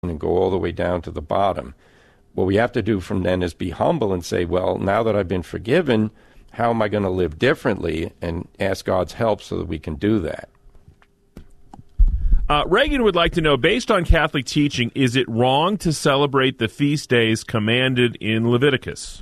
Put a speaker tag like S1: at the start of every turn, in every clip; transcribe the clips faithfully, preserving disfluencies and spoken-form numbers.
S1: and go all the way down to the bottom. What we have to do from then is be humble and say, well, now that I've been forgiven, how am I going to live differently, and ask God's help so that we can do that.
S2: Uh, Reagan would like to know, based on Catholic teaching, is it wrong to celebrate the feast days commanded in Leviticus?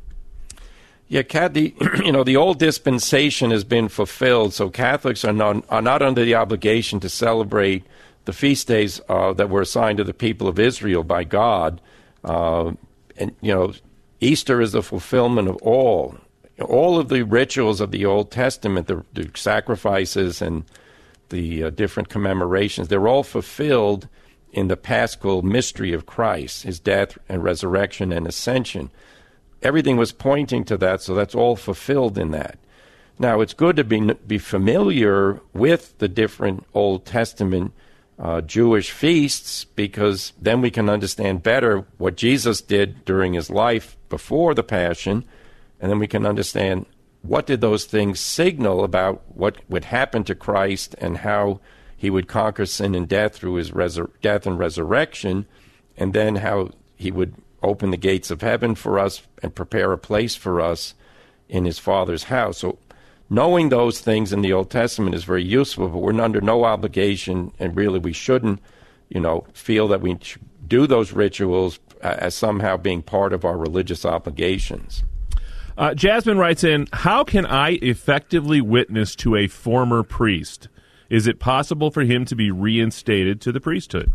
S1: Yeah, the, you know, the old dispensation has been fulfilled, so Catholics are not, are not under the obligation to celebrate the feast days uh, that were assigned to the people of Israel by God. Uh, and, you know, Easter is the fulfillment of all. All of the rituals of the Old Testament, the, the sacrifices and the uh, different commemorations, they're all fulfilled in the Paschal mystery of Christ, his death and resurrection and ascension. Everything was pointing to that, so that's all fulfilled in that. Now, it's good to be be familiar with the different Old Testament uh, Jewish feasts, because then we can understand better what Jesus did during his life before the Passion, and then we can understand what did those things signal about what would happen to Christ and how he would conquer sin and death through his resur- death and resurrection, and then how he would open the gates of heaven for us and prepare a place for us in his Father's house. So knowing those things in the Old Testament is very useful, but we're under no obligation, and really we shouldn't, you know, feel that we should do those rituals as somehow being part of our religious obligations.
S2: Uh, Jasmine writes in, how can I effectively witness to a former priest? Is it possible for him to be reinstated to the priesthood?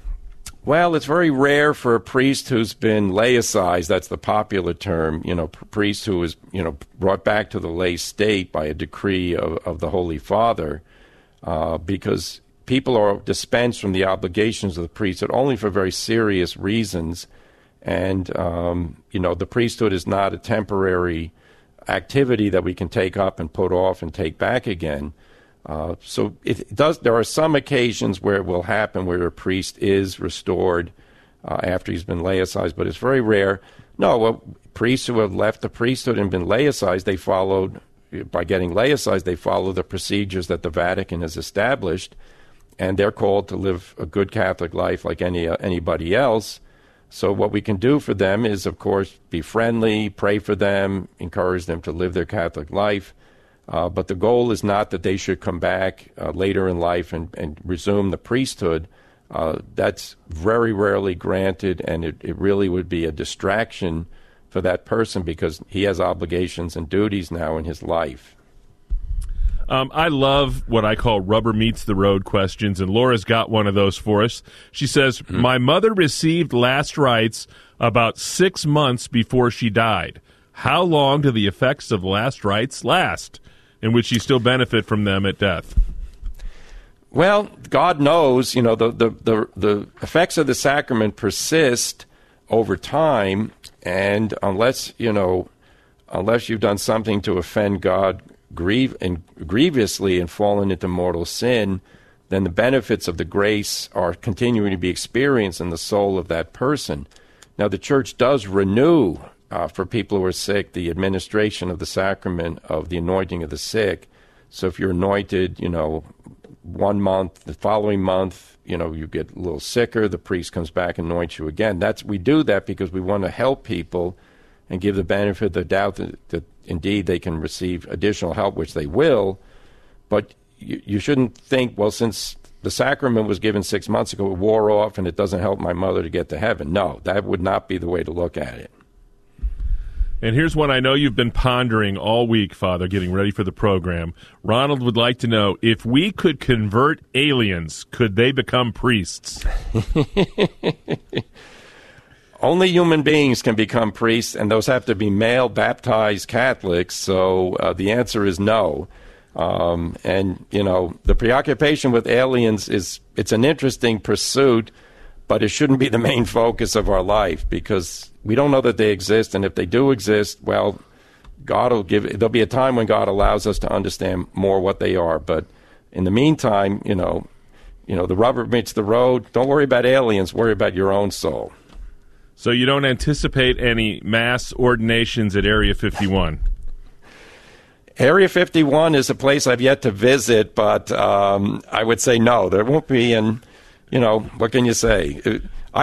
S1: Well, it's very rare for a priest who's been laicized, that's the popular term, you know, priest who is, you know, brought back to the lay state by a decree of, of the Holy Father, uh, because people are dispensed from the obligations of the priesthood only for very serious reasons. And, um, you know, the priesthood is not a temporary activity that we can take up and put off and take back again. Uh, so it does. There are some occasions where it will happen where a priest is restored uh, after he's been laicized, but it's very rare. No, well, priests who have left the priesthood and been laicized, they followed, by getting laicized, they follow the procedures that the Vatican has established, and they're called to live a good Catholic life like any uh, anybody else. So what we can do for them is, of course, be friendly, pray for them, encourage them to live their Catholic life. Uh, but the goal is not that they should come back uh, later in life and, and resume the priesthood. Uh, that's very rarely granted, and it, it really would be a distraction for that person because he has obligations and duties now in his life.
S2: Um, I love what I call rubber meets the road questions, and Laura's got one of those for us. She says, mm-hmm. My mother received last rites about six months before she died. How long do the effects of last rites last? And would she still benefit from them at death?
S1: Well, God knows, you know, the, the, the, the effects of the sacrament persist over time, and unless, you know, unless you've done something to offend God grieve and grievously and fallen into mortal sin, then the benefits of the grace are continuing to be experienced in the soul of that person. Now, the Church does renew Uh, for people who are sick, the administration of the sacrament of the anointing of the sick. So if you're anointed, you know, one month, the following month, you know, you get a little sicker, the priest comes back and anoints you again. That's we do that because we want to help people and give the benefit of the doubt that, that indeed they can receive additional help, which they will. But you, you shouldn't think, well, since the sacrament was given six months ago, it wore off and it doesn't help my mother to get to heaven. No, that would not be the way to look at it.
S2: And here's one I know you've been pondering all week, Father, getting ready for the program. Ronald would like to know, if we could convert aliens, could they become priests?
S1: Only human beings can become priests, and those have to be male baptized Catholics, so uh, the answer is no. Um, and, you know, the preoccupation with aliens is, it's an interesting pursuit, but it shouldn't be the main focus of our life because we don't know that they exist, and if they do exist, well, God will give. There'll be a time when God allows us to understand more what they are. But in the meantime, you know, you know, the rubber meets the road. Don't worry about aliens. Worry about your own soul.
S2: So you don't anticipate any mass ordinations at Area fifty-one?
S1: Area fifty-one is a place I've yet to visit, but um, I would say no. There won't be. And you know, what can you say? It,